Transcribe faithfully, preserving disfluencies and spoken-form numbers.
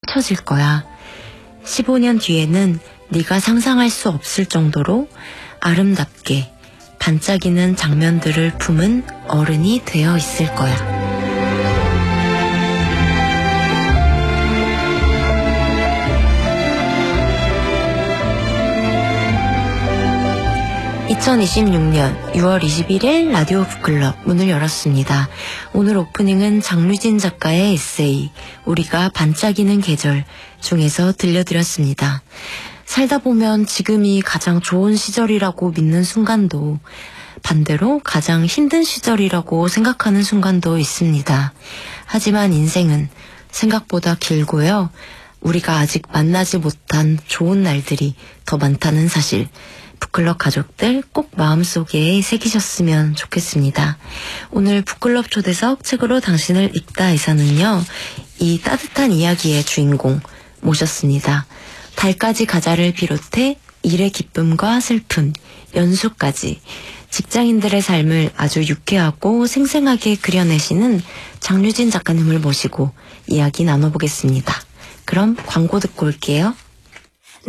펼쳐질 거야. 십오 년 뒤에는 네가 상상할 수 없을 정도로 아름답게 반짝이는 장면들을 품은 어른이 되어 있을 거야. 이천이십육 년 유월 이십일일 라디오 북클럽 문을 열었습니다. 오늘 오프닝은 장류진 작가의 에세이 우리가 반짝이는 계절 중에서 들려드렸습니다. 살다 보면 지금이 가장 좋은 시절이라고 믿는 순간도 반대로 가장 힘든 시절이라고 생각하는 순간도 있습니다. 하지만 인생은 생각보다 길고요. 우리가 아직 만나지 못한 좋은 날들이 더 많다는 사실 북클럽 가족들 꼭 마음속에 새기셨으면 좋겠습니다. 오늘 북클럽 초대석 책으로 당신을 읽다에서는요. 이 따뜻한 이야기의 주인공 모셨습니다. 달까지 가자를 비롯해 일의 기쁨과 슬픔, 연수까지 직장인들의 삶을 아주 유쾌하고 생생하게 그려내시는 장류진 작가님을 모시고 이야기 나눠보겠습니다. 그럼 광고 듣고 올게요.